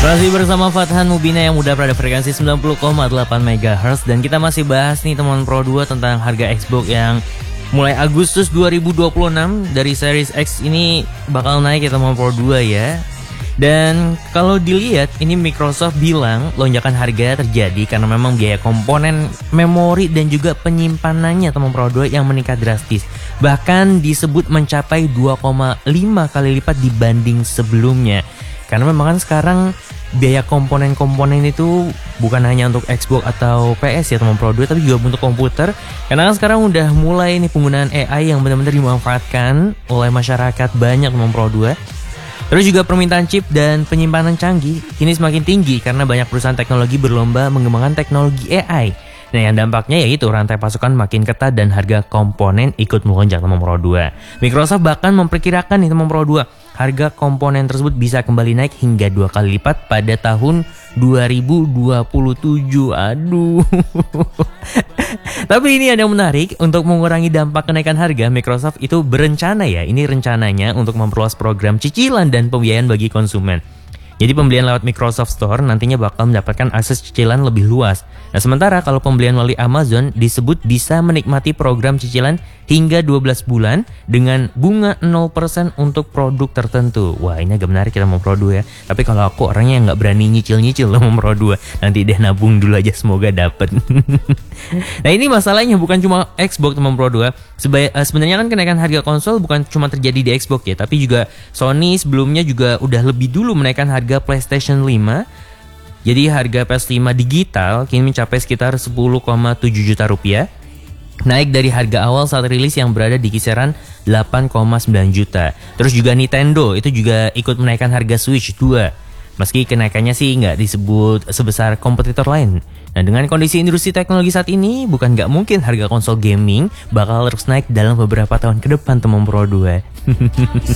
Masih bersama Fathan Mubina yang muda pada frekuensi 90,8 MHz. Dan kita masih bahas nih teman Pro 2 tentang harga Xbox yang mulai Agustus 2026 dari Series X ini bakal naik ya teman Pro 2 ya. Dan kalau dilihat ini Microsoft bilang lonjakan harga terjadi karena memang biaya komponen memori dan juga penyimpanannya teman Pro 2 yang meningkat drastis. Bahkan disebut mencapai 2,5 kali lipat dibanding sebelumnya. Karena memang kan sekarang biaya komponen-komponen itu bukan hanya untuk Xbox atau PS ya teman Pro 2, tapi juga untuk komputer. Karena kan sekarang udah mulai nih penggunaan AI yang benar-benar dimanfaatkan oleh masyarakat banyak teman Pro 2. Terus juga permintaan chip dan penyimpanan canggih kini semakin tinggi karena banyak perusahaan teknologi berlomba mengembangkan teknologi AI. Nah yang dampaknya yaitu rantai pasokan makin ketat dan harga komponen ikut melonjak teman Pro 2. Microsoft bahkan memperkirakan nih teman Pro 2, harga komponen tersebut bisa kembali naik hingga 2 kali lipat pada tahun 2027. Aduh. Tapi ini ada yang menarik, untuk mengurangi dampak kenaikan harga, Microsoft itu berencana ya, ini rencananya untuk memperluas program cicilan dan pembiayaan bagi konsumen. Jadi pembelian lewat Microsoft Store nantinya bakal mendapatkan akses cicilan lebih luas. Nah sementara kalau pembelian melalui Amazon disebut bisa menikmati program cicilan hingga 12 bulan dengan bunga 0% untuk produk tertentu. Wah ini agak menarik kita mau Pro 2 ya. Tapi kalau aku orangnya yang gak berani nyicil-nyicil mau Pro 2, nanti deh nabung dulu aja semoga dapet. Nah ini masalahnya bukan cuma Xbox teman Pro 2. Sebenarnya kan kenaikan harga konsol bukan cuma terjadi di Xbox ya, tapi juga Sony sebelumnya juga udah lebih dulu menaikkan harga PlayStation 5. Jadi harga PS5 digital kini mencapai sekitar 10,7 juta rupiah. Naik dari harga awal saat rilis yang berada di kisaran 8,9 juta. Terus juga Nintendo itu juga ikut menaikkan harga Switch 2. Meski kenaikannya sih nggak disebut sebesar kompetitor lain. Nah dengan kondisi industri teknologi saat ini, bukan nggak mungkin harga konsol gaming bakal terus naik dalam beberapa tahun ke depan teman Pro 2.